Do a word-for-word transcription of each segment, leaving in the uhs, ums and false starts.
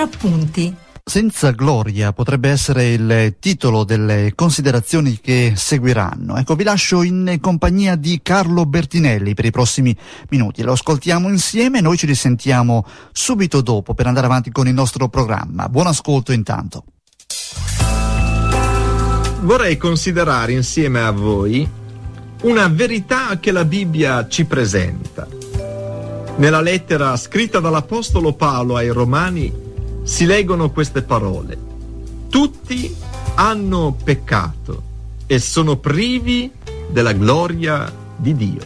Contrappunti. Senza gloria potrebbe essere il titolo delle considerazioni che seguiranno. Ecco, vi lascio in compagnia di Carlo Bertinelli per i prossimi minuti. Lo ascoltiamo insieme, noi ci risentiamo subito dopo per andare avanti con il nostro programma. Buon ascolto intanto. Vorrei considerare insieme a voi una verità che la Bibbia ci presenta. Nella lettera scritta dall'Apostolo Paolo ai Romani si leggono queste parole: tutti hanno peccato e sono privi della gloria di Dio.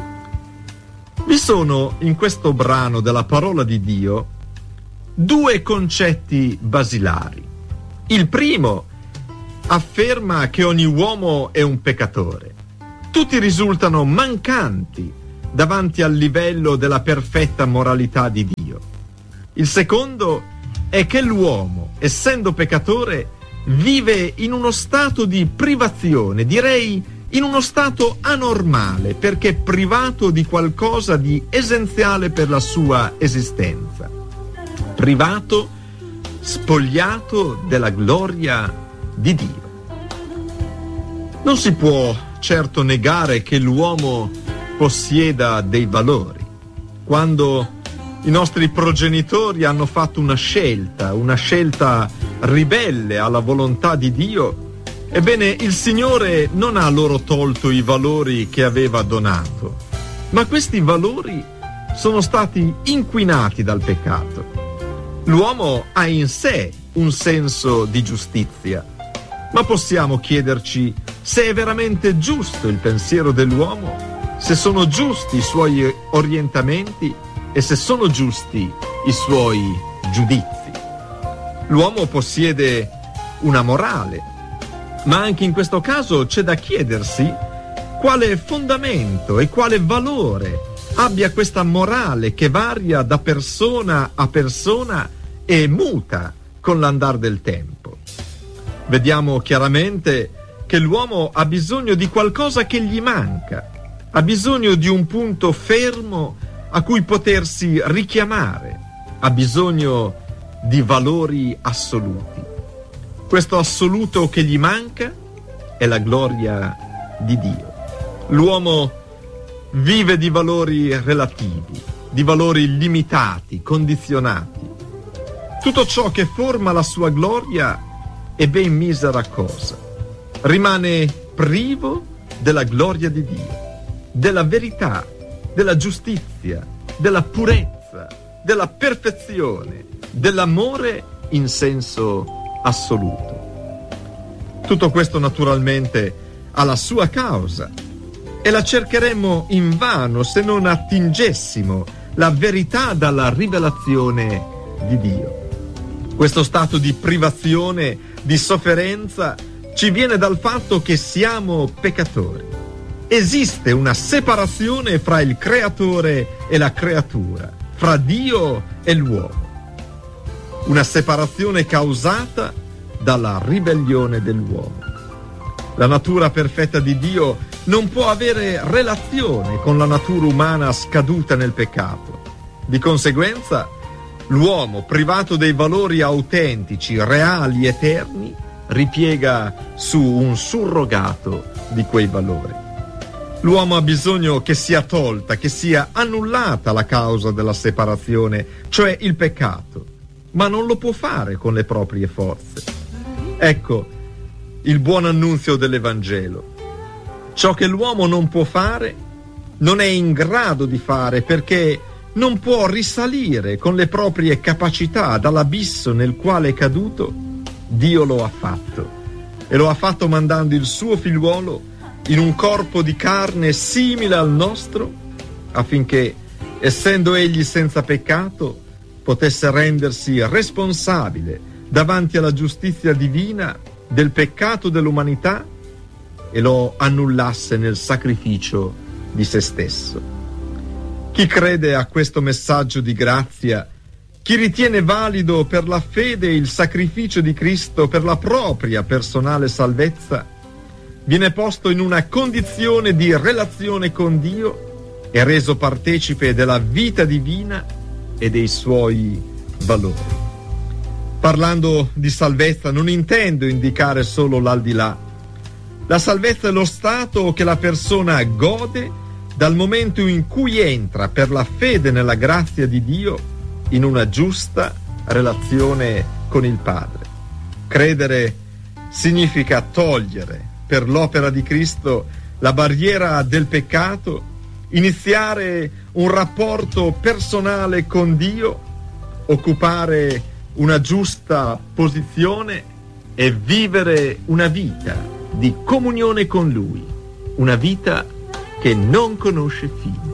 Vi sono in questo brano della parola di Dio due concetti basilari. Il primo afferma che ogni uomo è un peccatore. Tutti risultano mancanti davanti al livello della perfetta moralità di Dio. Il secondo è che l'uomo, essendo peccatore, vive in uno stato di privazione, direi in uno stato anormale, perché privato di qualcosa di essenziale per la sua esistenza. Privato, spogliato della gloria di Dio. Non si può certo negare che l'uomo possieda dei valori. Quando i nostri progenitori hanno fatto una scelta, una scelta ribelle alla volontà di Dio, ebbene il Signore non ha loro tolto i valori che aveva donato, ma questi valori sono stati inquinati dal peccato. L'uomo ha in sé un senso di giustizia, ma possiamo chiederci se è veramente giusto il pensiero dell'uomo, se sono giusti i suoi orientamenti e se sono giusti i suoi giudizi. L'uomo possiede una morale, ma anche in questo caso c'è da chiedersi quale fondamento e quale valore abbia questa morale che varia da persona a persona e muta con l'andar del tempo. Vediamo chiaramente che l'uomo ha bisogno di qualcosa che gli manca, ha bisogno di un punto fermo a cui potersi richiamare, ha bisogno di valori assoluti. Questo assoluto che gli manca è la gloria di Dio. L'uomo vive di valori relativi, di valori limitati, condizionati. Tutto ciò che forma la sua gloria è ben misera cosa. Rimane privo della gloria di Dio, della verità, della giustizia, della purezza, della perfezione, dell'amore in senso assoluto. Tutto questo naturalmente ha la sua causa e la cercheremmo invano se non attingessimo la verità dalla rivelazione di Dio. Questo stato di privazione, di sofferenza, ci viene dal fatto che siamo peccatori. Esiste una separazione fra il creatore e la creatura, fra Dio e l'uomo. Una separazione causata dalla ribellione dell'uomo. La natura perfetta di Dio non può avere relazione con la natura umana scaduta nel peccato. Di conseguenza, l'uomo, privato dei valori autentici, reali, eterni, ripiega su un surrogato di quei valori. L'uomo ha bisogno che sia tolta, che sia annullata la causa della separazione, cioè il peccato, ma non lo può fare con le proprie forze. Ecco il buon annunzio dell'Evangelo. Ciò che l'uomo non può fare, non è in grado di fare, perché non può risalire con le proprie capacità dall'abisso nel quale è caduto. Dio lo ha fatto, e lo ha fatto mandando il suo figliuolo in un corpo di carne simile al nostro, affinché, essendo egli senza peccato, potesse rendersi responsabile davanti alla giustizia divina del peccato dell'umanità e lo annullasse nel sacrificio di se stesso. Chi crede a questo messaggio di grazia, chi ritiene valido per la fede il sacrificio di Cristo per la propria personale salvezza, viene posto in una condizione di relazione con Dio e reso partecipe della vita divina e dei suoi valori. Parlando di salvezza non intendo indicare solo l'aldilà. La salvezza è lo stato che la persona gode dal momento in cui entra per la fede nella grazia di Dio in una giusta relazione con il Padre. Credere significa togliere per l'opera di Cristo la barriera del peccato, iniziare un rapporto personale con Dio, occupare una giusta posizione e vivere una vita di comunione con Lui, una vita che non conosce fine.